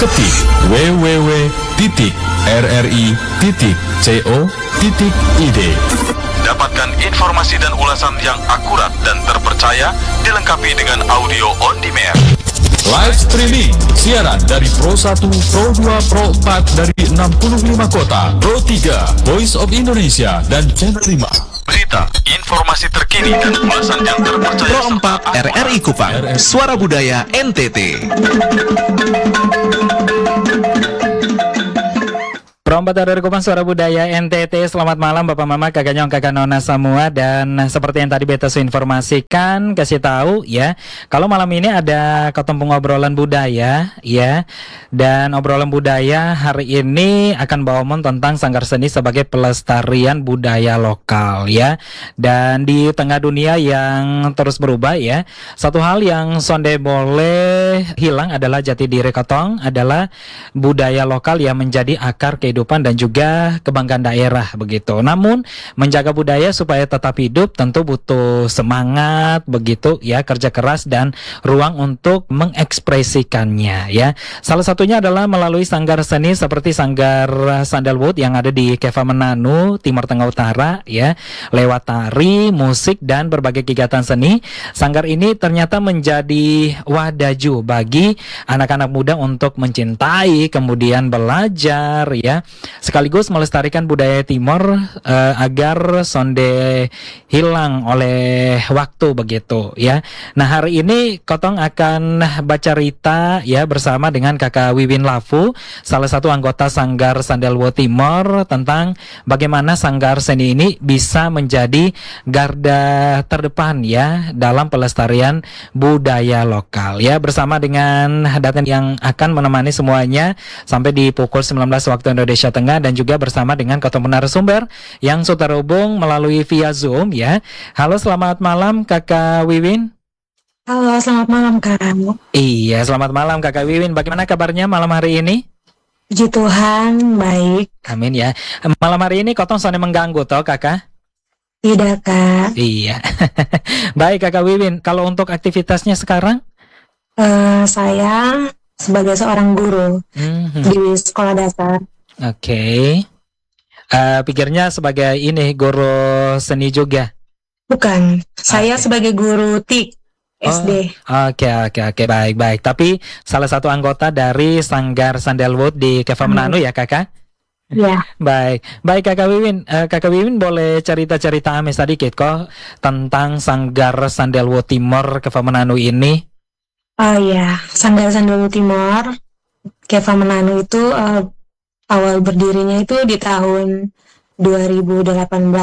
Ketik www.rri.co.id. Dapatkan informasi dan ulasan yang akurat dan terpercaya, dilengkapi dengan audio on demand. Live streaming, siaran dari Pro 1, Pro 2, Pro 4 dari 65 kota, Pro 3, Voice of Indonesia, dan Channel 5. Berita, informasi terkini dan ulasan yang terpercaya. Pro 4 RRI Kupang, Suara Budaya NTT. Pro 4 RRI Kupang, Suara Budaya NTT. Selamat malam Bapak Mama, Kakak Nyong, Kakak Nona semua. Dan seperti yang tadi beta informasikan, kasih tahu ya, kalau malam ini ada ketemu obrolan budaya ya. Dan obrolan budaya hari ini akan bawa tentang Sanggar Seni sebagai pelestarian budaya lokal ya. Dan di tengah dunia yang terus berubah ya, satu hal yang sonde boleh hilang adalah jati diri Kotong, adalah budaya lokal yang menjadi akar kehidupan dan juga kebanggaan daerah begitu. Namun menjaga budaya supaya tetap hidup tentu butuh semangat begitu ya, kerja keras dan ruang untuk mengekspresikannya ya. Salah satunya adalah melalui sanggar seni seperti Sanggar Sandalwood yang ada di Keva Mananu, Timur Tengah Utara ya. Lewat tari, musik dan berbagai kegiatan seni, sanggar ini ternyata menjadi wadaju bagi anak-anak muda untuk mencintai, kemudian belajar ya, sekaligus melestarikan budaya Timor agar sonde hilang oleh waktu begitu ya. Nah hari ini Kotong akan baca cerita ya bersama dengan Kakak Wiwin Lafu, salah satu anggota Sanggar Sandalwood Timor, tentang bagaimana sanggar seni ini bisa menjadi garda terdepan ya dalam pelestarian budaya lokal ya, bersama dengan Daten yang akan menemani semuanya sampai di pukul 19 waktu Indonesia Tengah, dan juga bersama dengan ketemu narasumber yang sudah terhubung melalui via Zoom ya. Halo, selamat malam Kakak Wiwin. Halo, selamat malam Kak. Iya, selamat malam Kakak Wiwin. Bagaimana kabarnya malam hari ini? Puji Tuhan, baik. Amin ya. Malam hari ini Kotong soalnya mengganggu toh Kakak? Tidak Kak. Iya. Baik Kakak Wiwin, kalau untuk aktivitasnya sekarang? Saya sebagai seorang guru di sekolah dasar. Oke. Pikirnya sebagai ini guru seni juga? Bukan, saya sebagai guru TIK SD. Oke, baik. Tapi salah satu anggota dari Sanggar Sandalwood di Keva Mananu ya Kakak? Ya. Baik Kakak Wiwin. Kakak Wiwin boleh cerita-cerita sedikit kok tentang Sanggar Sandalwood Timor Keva Mananu ini? Oh ya, Sanggar Sandalwood Timor Keva Mananu itu awal berdirinya itu di tahun 2018.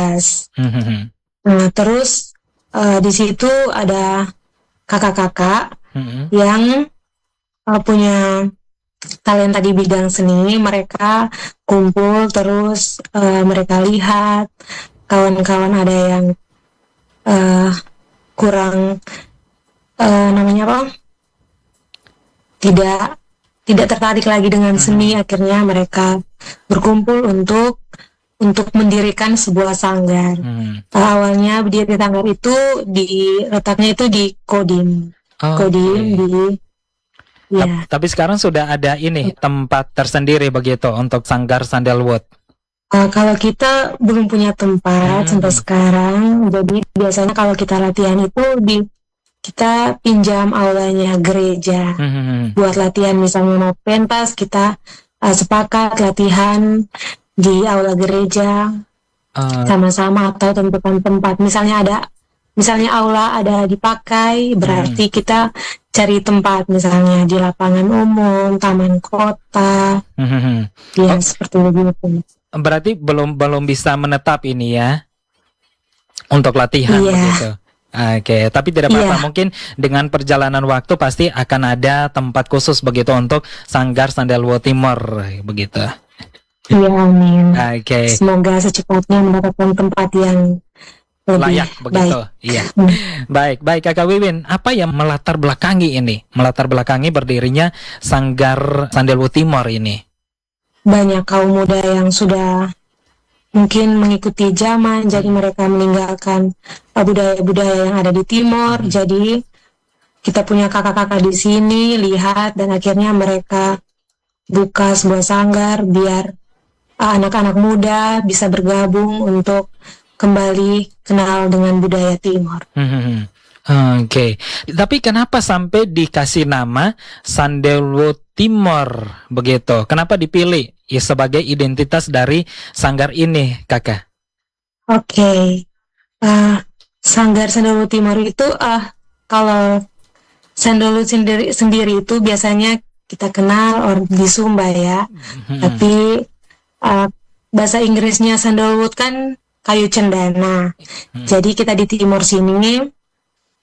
Nah, terus di situ ada kakak-kakak yang punya talenta di bidang seni. Mereka kumpul terus mereka lihat kawan-kawan ada yang kurang namanya apa? Tidak tertarik lagi dengan seni, akhirnya mereka berkumpul untuk mendirikan sebuah sanggar. Awalnya berdiri sanggar itu letaknya itu di Kodim. Kodim di ya. Tapi sekarang sudah ada ini tempat tersendiri begitu untuk Sanggar Sandalwood. Kalau kita belum punya tempat sampai sekarang, jadi biasanya kalau kita latihan itu kita pinjam aulanya gereja buat latihan, misalnya mau pentas kita sepakat latihan di aula gereja sama-sama, atau tentukan tempat, misalnya aula ada dipakai, berarti kita cari tempat misalnya di lapangan umum, taman kota, seperti itu. Berarti belum bisa menetap ini ya untuk latihan begitu. Oke, tapi tidak apa-apa, mungkin dengan perjalanan waktu pasti akan ada tempat khusus begitu untuk Sanggar Sandalwood Timor begitu. Iya, amin. Oke. Semoga secepatnya mendapatkan tempat yang lebih layak begitu. Baik. Iya. Baik Kakak Wiwin, apa yang melatar belakangi berdirinya Sanggar Sandalwood Timor ini? Banyak kaum muda yang sudah mungkin mengikuti zaman, jadi mereka meninggalkan budaya-budaya yang ada di Timor. Jadi kita punya kakak-kakak di sini lihat, dan akhirnya mereka buka sebuah sanggar biar anak-anak muda bisa bergabung untuk kembali kenal dengan budaya Timor. Oke. Tapi kenapa sampai dikasih nama Sandalwood Timor begitu? Kenapa dipilih ya sebagai identitas dari sanggar ini, Kakak? Oke. Sanggar Sandalwood Timor itu kalau Sandalwood sendiri itu biasanya kita kenal di Sumba ya. Tapi bahasa Inggrisnya Sandalwood kan kayu cendana. Jadi kita di Timor sini